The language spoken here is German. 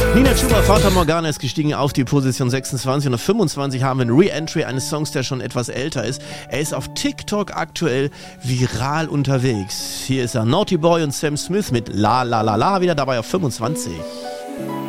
Nina Chuba, Fata Morgana ist gestiegen auf die Position 26 und auf 25 haben wir ein Re-Entry eines Songs, der schon etwas älter ist. Er ist auf TikTok aktuell viral unterwegs. Hier ist er, Naughty Boy und Sam Smith mit La La La La, wieder dabei auf 25.